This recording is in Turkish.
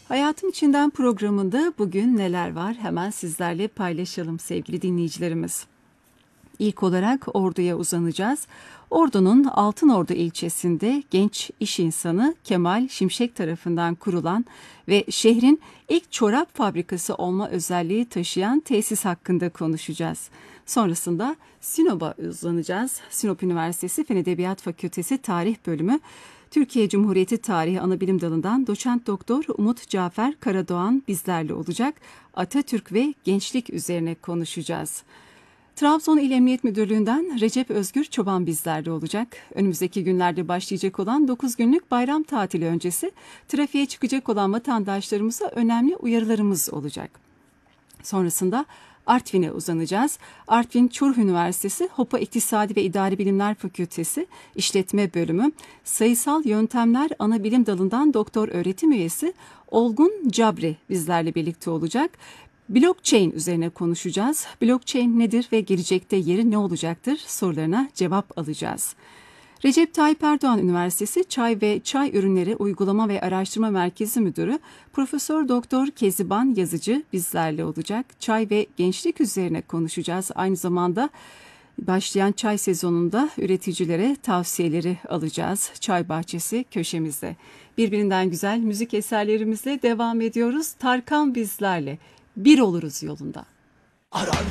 Hayatın İçinden programında bugün neler var? Hemen sizlerle paylaşalım sevgili dinleyicilerimiz. İlk olarak Ordu'ya uzanacağız. Ordu'nun Altınordu ilçesinde genç iş insanı Kemal Şimşek tarafından kurulan ve şehrin ilk çorap fabrikası olma özelliği taşıyan tesis hakkında konuşacağız. Sonrasında Sinop'a uzanacağız. Sinop Üniversitesi Fen Edebiyat Fakültesi Tarih Bölümü Türkiye Cumhuriyeti Tarihi Anabilim Dalı'ndan Doçent Doktor Umut Cafer Karadoğan bizlerle olacak. Atatürk ve gençlik üzerine konuşacağız. Trabzon İl Emniyet Müdürlüğü'nden Recep Özgür Çoban bizlerle olacak. Önümüzdeki günlerde başlayacak olan 9 günlük bayram tatili öncesi trafiğe çıkacak olan vatandaşlarımıza önemli uyarılarımız olacak. Sonrasında Artvin'e uzanacağız. Artvin Çorlu Üniversitesi Hopa İktisadi ve İdari Bilimler Fakültesi İşletme Bölümü Sayısal Yöntemler Anabilim Dalı'ndan doktor öğretim üyesi Olgun Cabri bizlerle birlikte olacak. Blockchain üzerine konuşacağız. Blockchain nedir ve gelecekte yeri ne olacaktır sorularına cevap alacağız. Recep Tayyip Erdoğan Üniversitesi Çay ve Çay Ürünleri Uygulama ve Araştırma Merkezi Müdürü Profesör Doktor Keziban Yazıcı bizlerle olacak. Çay ve gençlik üzerine konuşacağız. Aynı zamanda başlayan çay sezonunda üreticilere tavsiyeleri alacağız. Çay bahçesi köşemizde. Birbirinden güzel müzik eserlerimizle devam ediyoruz. Tarkan bizlerle. Bir oluruz yolunda.